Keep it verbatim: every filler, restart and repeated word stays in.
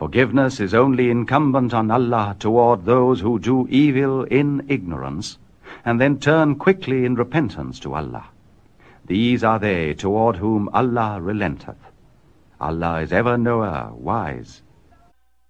Forgiveness is only incumbent on Allah toward those who do evil in ignorance, and then turn quickly in repentance to Allah. These are they toward whom Allah relenteth. Allah is ever knower, wise.